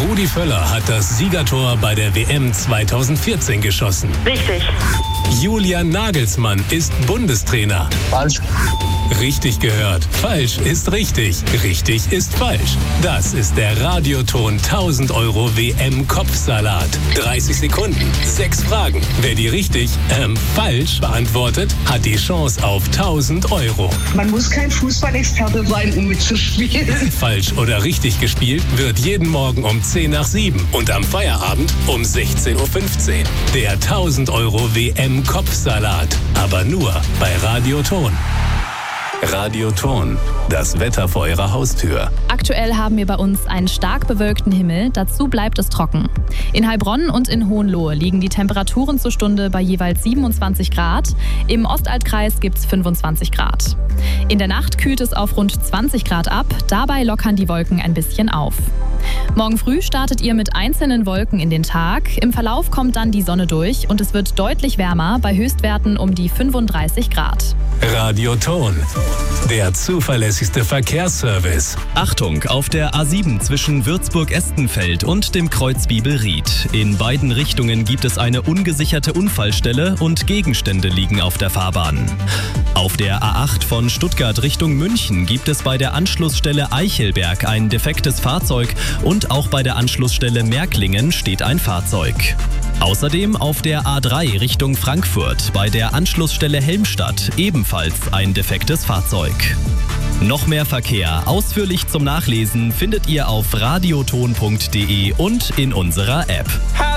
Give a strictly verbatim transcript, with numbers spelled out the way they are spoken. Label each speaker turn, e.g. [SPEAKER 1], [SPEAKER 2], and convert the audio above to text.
[SPEAKER 1] Rudi Völler hat das Siegertor bei der W M zweitausendvierzehn geschossen.
[SPEAKER 2] Richtig.
[SPEAKER 1] Julian Nagelsmann ist Bundestrainer.
[SPEAKER 3] Falsch.
[SPEAKER 1] Richtig gehört. Falsch ist richtig. Richtig ist falsch. Das ist der Radioton tausend Euro W M-Kopfsalat. dreißig Sekunden, sechs Fragen. Wer die richtig, ähm, falsch beantwortet, hat die Chance auf tausend Euro.
[SPEAKER 2] Man muss kein Fußballexperte sein, um mitzuspielen.
[SPEAKER 1] Falsch oder richtig gespielt wird jeden Morgen um zehn nach sieben und am Feierabend um sechzehn Uhr fünfzehn. Der tausend Euro W M-Kopfsalat. Aber nur bei Radioton. Radioton, das Wetter vor Ihrer Haustür.
[SPEAKER 4] Aktuell haben wir bei uns einen stark bewölkten Himmel, dazu bleibt es trocken. In Heilbronn und in Hohenlohe liegen die Temperaturen zur Stunde bei jeweils siebenundzwanzig Grad. Im Ostaltkreis gibt es fünfundzwanzig Grad. In der Nacht kühlt es auf rund zwanzig Grad ab, dabei lockern die Wolken ein bisschen auf. Morgen früh startet ihr mit einzelnen Wolken in den Tag. Im Verlauf kommt dann die Sonne durch und es wird deutlich wärmer, bei Höchstwerten um die fünfunddreißig Grad.
[SPEAKER 1] Radioton, der zuverlässigste Verkehrsservice.
[SPEAKER 5] Achtung, auf der A sieben zwischen Würzburg-Estenfeld und dem Kreuz Biebelried. In beiden Richtungen gibt es eine ungesicherte Unfallstelle und Gegenstände liegen auf der Fahrbahn. Auf der A acht von Stuttgart Richtung München gibt es bei der Anschlussstelle Eichelberg ein defektes Fahrzeug und auch bei der Anschlussstelle Märklingen steht ein Fahrzeug. Außerdem auf der A drei Richtung Frankfurt bei der Anschlussstelle Helmstadt ebenfalls ein defektes Fahrzeug. Noch mehr Verkehr ausführlich zum Nachlesen findet ihr auf radioton punkt de und in unserer App.